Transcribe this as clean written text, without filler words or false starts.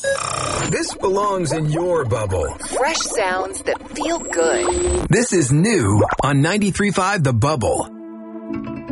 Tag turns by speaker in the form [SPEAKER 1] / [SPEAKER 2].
[SPEAKER 1] This belongs in your bubble.
[SPEAKER 2] Fresh sounds that feel good.
[SPEAKER 1] This is new on 93.5 The Bubble.